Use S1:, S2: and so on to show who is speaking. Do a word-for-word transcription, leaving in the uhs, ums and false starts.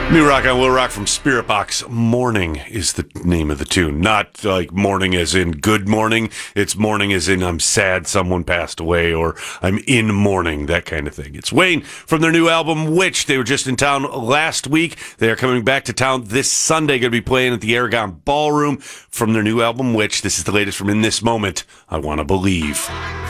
S1: New Rock on Will Rock from Spirit Box. Morning is the name of the tune. Not like morning as in good morning. It's morning as in I'm sad someone passed away or I'm in mourning, that kind of thing. It's Wayne from their new album, Witch. They were just in town last week. They are coming back to town this Sunday. Going to be playing at the Aragon Ballroom from their new album, Witch. This is the latest from In This Moment. I Want to Believe.